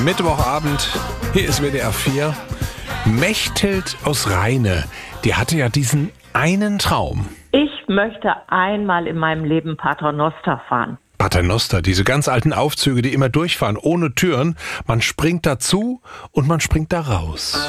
Mittwochabend. Hier ist WDR 4. Mechthild aus Rheine, die hatte ja diesen einen Traum. Ich möchte einmal in meinem Leben Paternoster fahren. Paternoster, diese ganz alten Aufzüge, die immer durchfahren, ohne Türen. Man springt dazu und man springt da raus.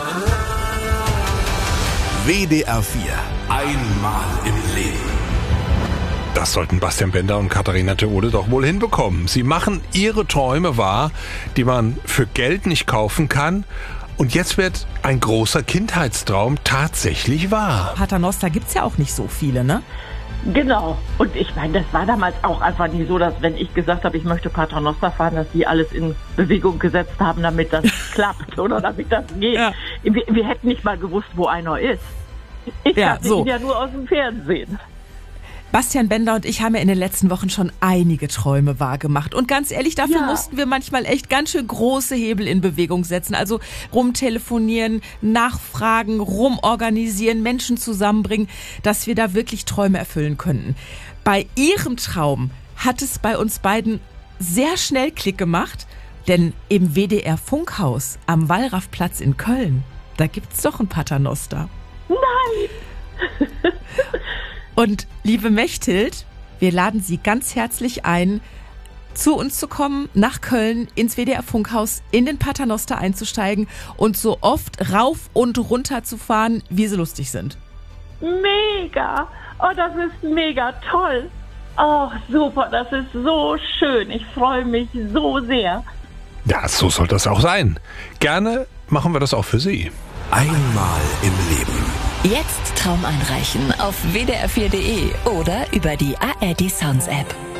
WDR 4. Einmal im Leben. Das sollten Bastian Bender und Katharina Theode doch wohl hinbekommen. Sie machen ihre Träume wahr, die man für Geld nicht kaufen kann. Und jetzt wird ein großer Kindheitstraum tatsächlich wahr. Paternoster gibt's ja auch nicht so viele, ne? Genau. Und ich meine, das war damals auch einfach nicht so, dass wenn ich gesagt habe, ich möchte Paternoster fahren, dass die alles in Bewegung gesetzt haben, damit das klappt oder damit das geht. Ja. Wir hätten nicht mal gewusst, wo einer ist. Ich kannte ihn ja nur aus dem Fernsehen. Bastian Bender und ich haben ja in den letzten Wochen schon einige Träume wahrgemacht. Und ganz ehrlich, dafür mussten wir manchmal echt ganz schön große Hebel in Bewegung setzen. Also rumtelefonieren, nachfragen, rumorganisieren, Menschen zusammenbringen, dass wir da wirklich Träume erfüllen könnten. Bei Ihrem Traum hat es bei uns beiden sehr schnell Klick gemacht. Denn im WDR Funkhaus am Wallrafplatz in Köln, da gibt's doch ein Paternoster. Nein! Und liebe Mechthild, wir laden Sie ganz herzlich ein, zu uns zu kommen, nach Köln, ins WDR Funkhaus, in den Paternoster einzusteigen und so oft rauf und runter zu fahren, wie Sie lustig sind. Mega! Oh, das ist mega toll! Oh, super, das ist so schön. Ich freue mich so sehr. Ja, so soll das auch sein. Gerne machen wir das auch für Sie. Einmal im Leben. Jetzt Traum einreichen auf wdr4.de oder über die ARD Sounds App.